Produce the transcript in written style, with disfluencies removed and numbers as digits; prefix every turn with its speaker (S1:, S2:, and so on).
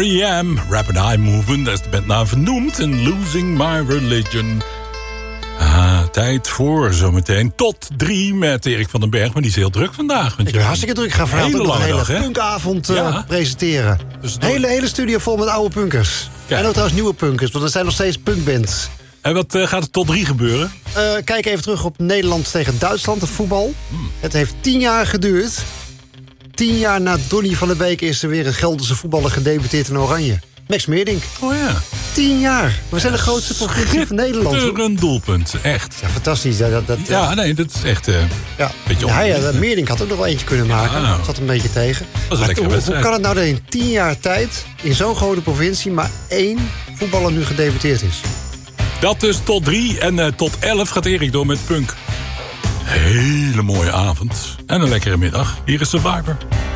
S1: R.E.M. Rapid Eye Movement, daar is de bandnaam vernoemd. En Losing My Religion. Tijd voor zometeen tot 3 met Erik van den Berg. Maar die is heel druk vandaag.
S2: Ik ben hartstikke druk. Ik ga vanavond
S1: hele
S2: nog een
S1: lange
S2: hele
S1: dag,
S2: punkavond presenteren.
S1: Dus
S2: hele studio vol met oude punkers.
S1: Kijk.
S2: En ook trouwens nieuwe punkers, want er zijn nog steeds punkbands.
S1: En wat gaat er tot 3 gebeuren?
S2: Kijk even terug op Nederland tegen Duitsland, het voetbal. Het heeft 10 jaar geduurd. 10 jaar na Donny van der Beek is er weer een Gelderse voetballer gedebuteerd in Oranje. Max Meerdink.
S1: Oh ja.
S2: 10 jaar. We zijn de grootste provincie van Nederland.
S1: Een doelpunt, echt.
S2: Ja, fantastisch.
S1: Nee, dat is echt beetje
S2: Meerdink had ook nog wel eentje kunnen maken.
S1: nou.
S2: Dat zat een beetje tegen.
S1: Was een lekkere wedstrijd.
S2: Hoe kan het nou dat in 10 jaar tijd, in zo'n grote provincie, maar 1 voetballer nu gedebuteerd is?
S1: Dat dus tot 3 en tot 11 gaat Erik door met punk. Hele mooie avond en een lekkere middag. Hier is Survivor.